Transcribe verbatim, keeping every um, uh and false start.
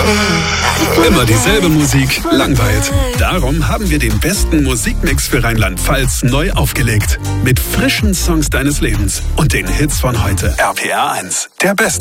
Immer dieselbe Musik langweilt. Darum haben wir den besten Musikmix für Rheinland-Pfalz neu aufgelegt. Mit frischen Songs deines Lebens und den Hits von heute. R P R eins, der beste